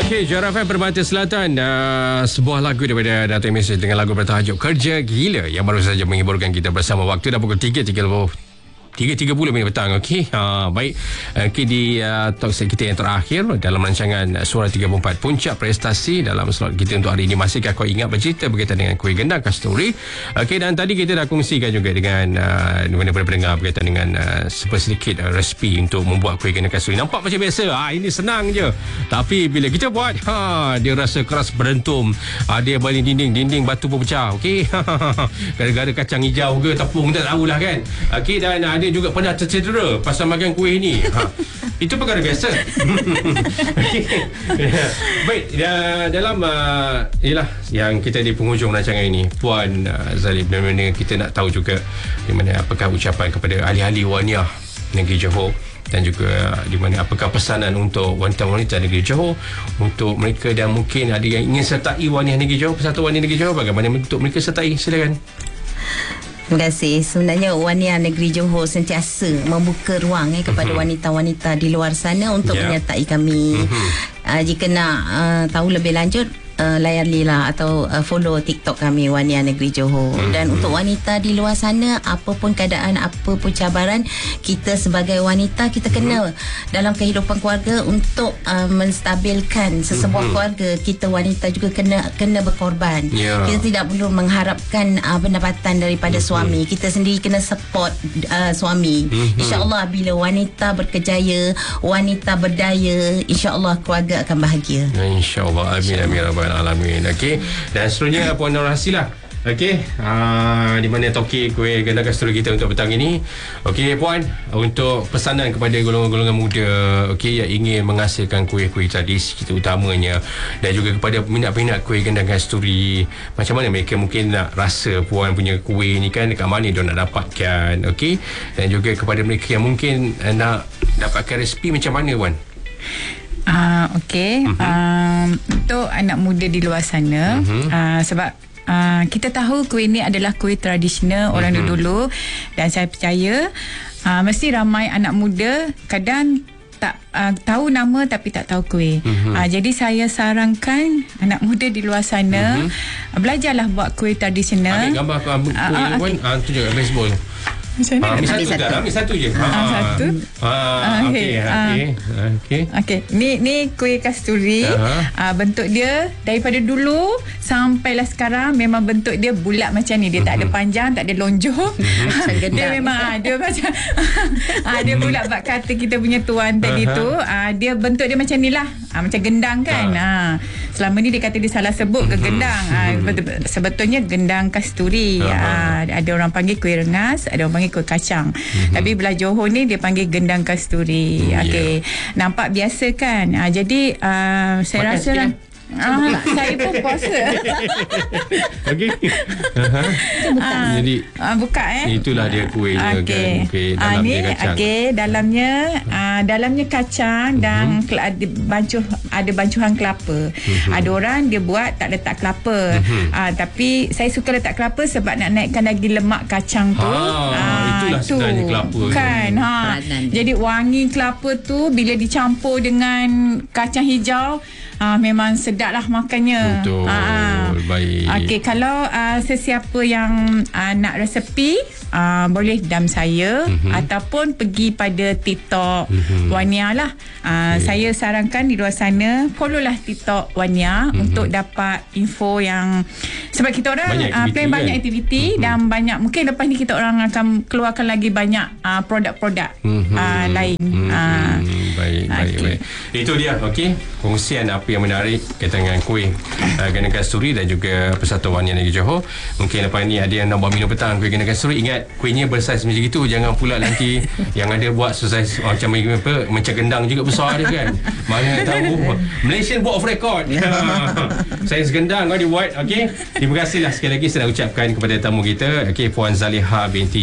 Okey, Jara FM Permata Selatan, sebuah lagu daripada Dato' Message dengan lagu bertajuk Kerja Gila yang baru saja menghiburkan kita bersama. Waktu dah pukul 3.30 minit petang. Okey, baik. Okey, di talk set kita yang terakhir dalam rancangan Suara 34 puncak prestasi dalam slot kita untuk hari ini. Masihkah kau ingat bercerita berkaitan dengan kuih gendang kasturi? Okey, dan tadi kita dah kongsikan juga dengan mana-mana pendengar berkaitan dengan sedikit resipi untuk membuat kuih gendang kasturi. Nampak macam biasa, ini senang je, tapi bila kita buat, dia rasa keras berentum. Dia baling dinding batu pun pecah. Okey, gara-gara kacang hijau ke tepung tak tahulah kan. Okey, dan ada juga pernah tercedera pasal makan kuih ni. Itu perkara biasa. Okay. Baik, dalam ialah yang kita di penghujung rancangan ini, Puan Zali, benar-benar kita nak tahu juga di mana apakah ucapan kepada ahli-ahli waniyah negeri Johor, dan juga di mana apakah pesanan untuk wanita-wanita negeri Johor, untuk mereka dan mungkin ada yang ingin sertai waniyah negeri Johor, Persatuan Waniyah Negeri Johor, bagaimana untuk mereka sertai? Silakan. Terima kasih. Sebenarnya Waniyah Negeri Johor sentiasa membuka ruang kepada wanita-wanita di luar sana untuk menyertai kami. Jika nak tahu lebih lanjut, layarilah atau follow TikTok kami Waniyah Negeri Johor. Dan untuk wanita di luar sana, apapun keadaan, apapun cabaran, kita sebagai wanita kita kena dalam kehidupan keluarga untuk menstabilkan sesebuah keluarga. Kita wanita juga kena berkorban. Kita tidak perlu mengharapkan pendapatan daripada suami. Kita sendiri kena support suami. InsyaAllah bila wanita berkejaya, wanita berdaya, InsyaAllah keluarga akan bahagia. InsyaAllah. Amin, amin, alamin. Okey, dan seterusnya Puan Nur Hasilah. Okey, di mana toki kuih gendang kasturi kita untuk petang ini. Okey Puan, untuk pesanan kepada golongan-golongan muda, okey, yang ingin menghasilkan kuih-kuih tradisi kita utamanya, dan juga kepada peminat-peminat kuih gendang kasturi, macam mana mereka mungkin nak rasa Puan punya kuih ni kan, dekat mana dia nak dapatkan. Okey, dan juga kepada mereka yang mungkin nak dapatkan resipi macam mana Puan? Okey, untuk anak muda di luar sana, sebab kita tahu kuih ni adalah kuih tradisional orang dulu, dan saya percaya mesti ramai anak muda kadang tak tahu nama tapi tak tahu kuih. Jadi saya sarankan anak muda di luar sana, belajarlah buat kuih tradisional. Ambil gambar kuih Puan, tu je baseball. Ambil satu je. Satu. Okey. Ni kuih kasturi. Bentuk dia daripada dulu sampailah sekarang memang bentuk dia bulat macam ni. Dia tak ada panjang, tak ada lonjong. Dia memang dia macam dia bulat bak kata kita punya tuan tadi tu. Dia bentuk dia macam ni lah. Macam gendang kan. Selama ni dia kata dia salah sebut ke gendang. Sebetulnya gendang kasturi. Ada orang panggil kuih rengas, ada orang panggil kuih kacang. Tapi belah Johor ni dia panggil gendang kasturi. Okey. Nampak biasa kan? Jadi saya rasa saya pun puasa. Okey. Jadi buka itulah dia kuihnya kan. Okey, dalam dia kacang. Okey, dalamnya kacang dan ada bancuhan kelapa. Ada orang dia buat tak letak kelapa. Tapi saya suka letak kelapa sebab nak naikkan lagi lemak kacang tu. Itulah sebenarnya kelapa kan. Jadi wangi kelapa tu bila dicampur dengan kacang hijau, memang sedap lah makannya. Betul. Baik. Okey, kalau sesiapa yang nak resepi, boleh DM saya ataupun pergi pada TikTok Waniyah lah. Saya sarankan di luar sana follow lah TikTok Waniyah untuk dapat info yang, sebab kita orang banyak aktiviti dan banyak, mungkin lepas ni kita orang akan keluarkan lagi banyak produk-produk lain. Baik. Itu dia. Okey, kongsian apa yang menarik kaitan dengan kuih gendang kasturi dan juga Persatuan Waniyah Negeri Johor. Mungkin lepas ni ada yang nak buat minum petang kuih gendang kasturi, ingat kuihnya bersaiz macam itu. Jangan pula nanti yang ada buat saiz macam gendang juga besar dia kan. Mana tahu Malaysian Board of Record saiz gendang kau dibuat. Okey, terima kasihlah sekali lagi saya nak ucapkan kepada tamu kita, Puan Zaliha binti